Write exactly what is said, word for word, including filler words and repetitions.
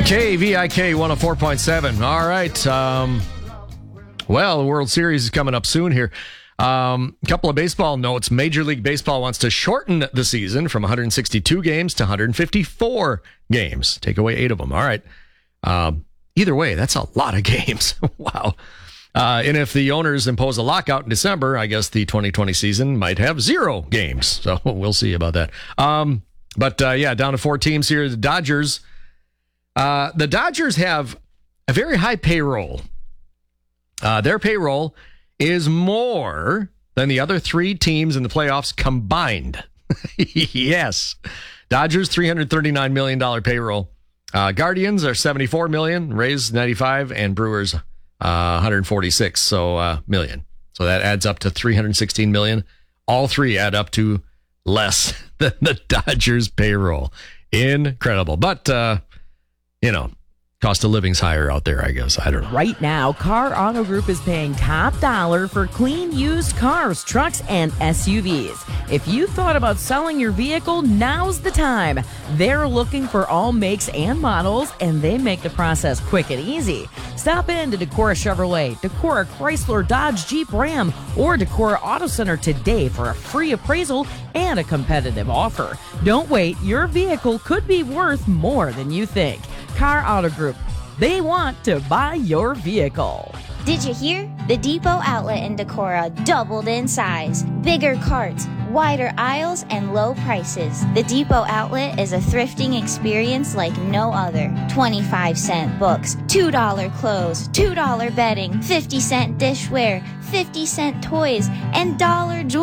K V I K one oh four point seven. All right. Um, well, the World Series is coming up soon here. Um, a couple of baseball notes. Major League Baseball wants to shorten the season from one hundred sixty-two games to one hundred fifty-four games. Take away eight of them. All right. Um, either way, that's a lot of games. Wow. Uh, and if the owners impose a lockout in December, I guess the twenty twenty season might have zero games. So we'll see about that. Um, but uh, yeah, down to four teams here. The Dodgers. Uh, the Dodgers have a very high payroll. Uh, their payroll is more than the other three teams in the playoffs combined. Yes. Dodgers, three hundred thirty-nine million dollars payroll. Uh, Guardians are seventy-four million dollars, Rays ninety-five, and Brewers uh, one hundred forty-six so uh, million. So that adds up to three hundred sixteen million dollars. All three add up to less than the Dodgers payroll. Incredible. But, uh, you know, cost of living's higher out there, I guess. I don't know. Right now, Car Auto Group is paying top dollar for clean used cars, trucks, and S U Vs. If you thought about selling your vehicle, now's the time. They're looking for all makes and models, and they make the process quick and easy. Stop in to Decorah Chevrolet, Decorah Chrysler, Dodge, Jeep, Ram, or Decorah Auto Center today for a free appraisal and a competitive offer. Don't wait. Your vehicle could be worth more than you think. Car Auto Group. They want to buy your vehicle. Did you hear? The Depot outlet in Decorah doubled in size. Bigger carts, wider aisles, and low prices. The Depot outlet is a thrifting experience like no other. twenty-five cent books, two dollar clothes, two dollar bedding, fifty cent dishware, fifty cent toys, and dollar jewelry.